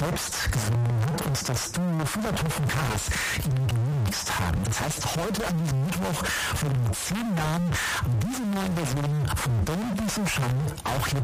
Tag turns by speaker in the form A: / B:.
A: selbst gesungen hat und das Duo Fiebertopf und Karas ihnen gemixed haben. Das heißt, heute an diesem Mittwoch vor 10 Jahren diese neuen Versionen von Don't Be So Shy auch hier